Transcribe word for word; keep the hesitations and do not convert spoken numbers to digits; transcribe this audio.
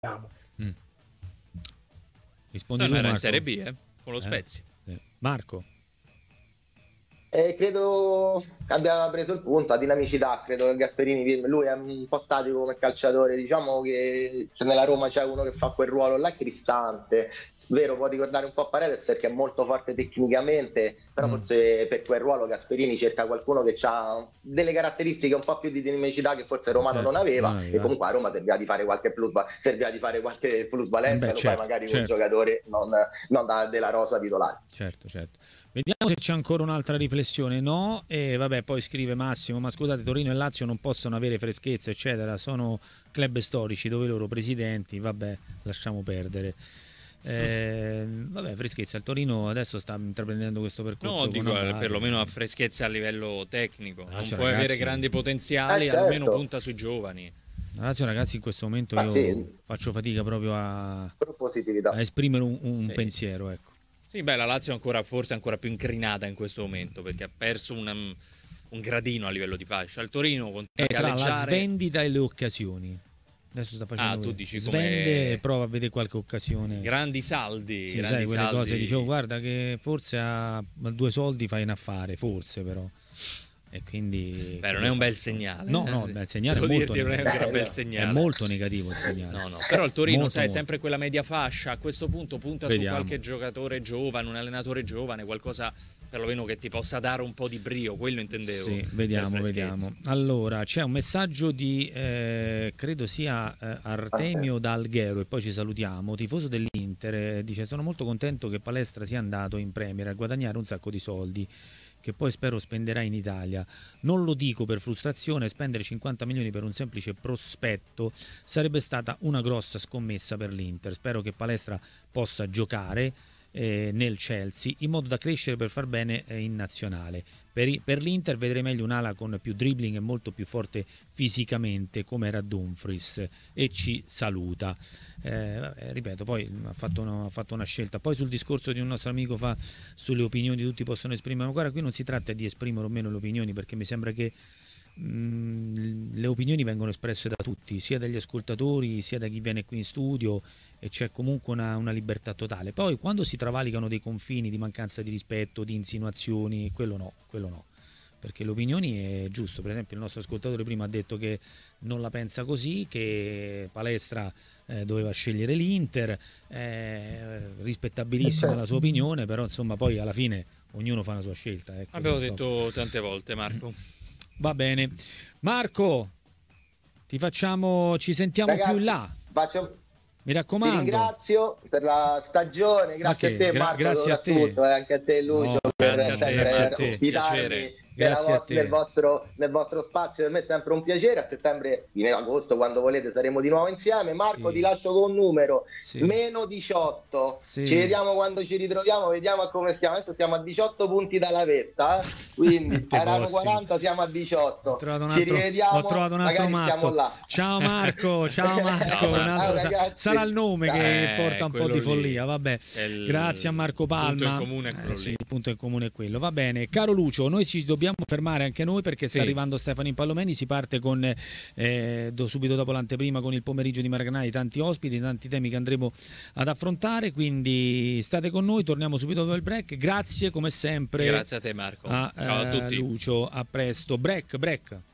Mm. Rispondi tu, era Marco? in Serie B, eh? Con lo Eh, Spezia. sì. Marco? Eh, credo che abbia preso il punto, a dinamicità, credo che Gasperini, lui è un po' statico come calciatore, diciamo che se nella Roma c'è uno che fa quel ruolo là, è Cristante, vero, può ricordare un po' Paredes perché è molto forte tecnicamente, però Mm. forse per quel ruolo Gasperini cerca qualcuno che ha delle caratteristiche un po' più di dinamicità che forse Romano Certo, non aveva, non aveva. e comunque a Roma serviva di fare qualche plusva- serviva di fare qualche plusvalenza, Beh, lo certo, fai magari con un certo. giocatore non, non da, della rosa titolare. Certo, certo. Vediamo se c'è ancora un'altra riflessione. No, e vabbè, poi scrive Massimo: ma scusate, Torino e Lazio non possono avere freschezza, eccetera. Sono club storici dove i loro presidenti, vabbè, lasciamo perdere. Eh, vabbè, freschezza. Il Torino adesso sta intraprendendo questo percorso. No, con dico, Abate. perlomeno a freschezza a livello tecnico. La Non Lazio, puoi ragazzi- avere grandi potenziali, Eh, certo. almeno punta sui giovani. La Lazio, ragazzi, in questo momento Ma io sì. faccio fatica proprio a, Propositività. a esprimere un, un Sì. pensiero, ecco. Sì, beh, la Lazio è ancora, forse ancora più incrinata in questo momento perché ha perso una- un gradino a livello di fascia. Il Torino continua È a tra la galleggiare. svendita e le occasioni. Adesso sta facendo Ah, tu quello. dici svende come- e prova a vedere qualche occasione. Grandi saldi, Sì, grandi sai, quelle saldi. cose, dicevo, guarda che forse a due soldi fai un affare, forse però. E quindi... Beh, non è un bel segnale. No, no, il segnale è Devo molto dirti, non è un negativo. gran bel È segnale. È molto negativo il segnale. No, no, però il Torino, Molto, sai, è molto. sempre quella media fascia. A questo punto punta Vediamo. su qualche giocatore giovane, un allenatore giovane, qualcosa perlomeno che ti possa dare un po' di brio. Quello intendevo. Sì, per vediamo, freschezza. vediamo. Allora, c'è un messaggio di, eh, credo sia eh, Artemio da Alghero, e poi ci salutiamo, tifoso dell'Inter, eh, dice: sono molto contento che Palestra sia andato in Premier a guadagnare un sacco di soldi, che poi spero spenderà in Italia. Non lo dico per frustrazione, spendere cinquanta milioni per un semplice prospetto sarebbe stata una grossa scommessa per l'Inter. Spero che Palestra possa giocare eh, nel Chelsea in modo da crescere per far bene eh, in nazionale. Per, i- per l'Inter vedrei meglio un'ala con più dribbling e molto più forte fisicamente come era Dumfries, e ci saluta. Eh, vabbè, ripeto, poi ha fatto, una, ha fatto una scelta. Poi sul discorso di un nostro amico fa sulle opinioni tutti possono esprimere, ma guarda, qui non si tratta di esprimere o meno le opinioni, perché mi sembra che mh, le opinioni vengono espresse da tutti, sia dagli ascoltatori sia da chi viene qui in studio, e c'è comunque una, una libertà totale. Poi quando si travalicano dei confini di mancanza di rispetto, di insinuazioni, quello no, quello no. Perché le opinioni è giusto. Per esempio il nostro ascoltatore prima ha detto che non la pensa così, che Palestra eh, doveva scegliere l'Inter, eh, rispettabilissima la sua opinione, però insomma poi alla fine ognuno fa la sua scelta, ecco. Abbiamo Non so. detto tante volte, Marco. Va bene. Marco, ti facciamo, ci sentiamo Ragazzi, più in là, faccio- mi ti raccomando. ringrazio per la stagione, grazie Ma a che? te Gra- Marco, grazie a te. soprattutto, e anche a te Lucio, No, per grazie a te, sempre grazie a te, ospitarmi piacere. nella Grazie a vos- te. nel, vostro, nel vostro spazio. Per me è sempre un piacere. A settembre, in agosto, quando volete, saremo di nuovo insieme. Marco, Sì. ti lascio con un numero, Sì. meno diciotto. Sì. Ci vediamo quando ci ritroviamo, vediamo a come stiamo. Adesso siamo a diciotto punti dalla vetta, eh? Quindi Te erano possimo. quaranta, siamo a diciotto. Ho trovato un Ci altro, rivediamo, ho trovato un altro magari stiamo matto. là. Ciao Marco, ciao Marco. Ciao, un Marco. altro Ciao, sa- ragazzi. sarà il nome Ciao. che Eh, porta un po' quello di lì. follia, vabbè. È il Grazie a Marco Palma. punto in comune è quello Eh, sì, lì. il punto in comune è quello. Va bene, caro Lucio, noi ci dobbiamo fermare anche noi, perché sta Sì. arrivando Stefano Impallomeni. Si parte con eh, do- subito dopo l'anteprima con il pomeriggio di Maracanã, tanti ospiti, tanti temi che andremo ad affrontare, quindi state con noi, torniamo subito dopo il break. Grazie come sempre Grazie a te, Marco. a, Ciao a eh, tutti. Lucio, a presto. Break, break.